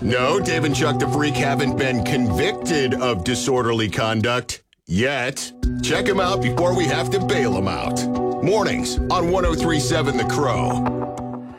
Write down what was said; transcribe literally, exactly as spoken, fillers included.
No, Dave and Chuck the Freak haven't been convicted of disorderly conduct yet. Check them out before we have to bail them out. Mornings on one oh three point seven The Crow.